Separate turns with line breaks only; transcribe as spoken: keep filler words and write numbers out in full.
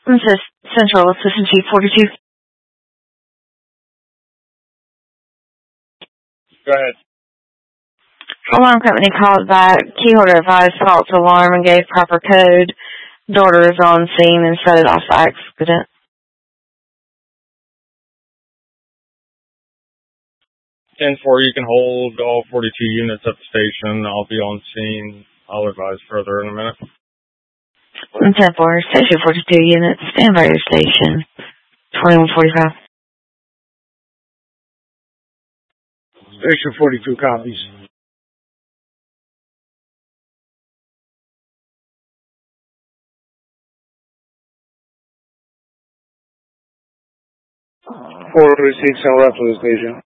This is Central Assistant Chief forty-two.
Go ahead.
Alarm company called back. Keyholder advised false alarm and gave proper code. Daughter is on scene and set it off the accident.
ten four, you can hold all forty-two units at the station. I'll be on scene. I'll advise further in a minute.
ten four, Station forty-two units. Stand by your station. twenty-one forty-five.
Station forty-two copies. four three six, en route to the station.